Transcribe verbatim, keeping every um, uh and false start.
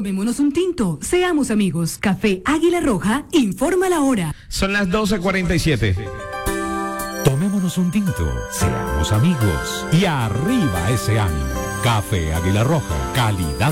Tomémonos un tinto, seamos amigos. Café Águila Roja, informa la hora. Son las doce cuarenta y siete. Tomémonos un tinto, seamos amigos y arriba ese ánimo. Café Águila Roja, calidad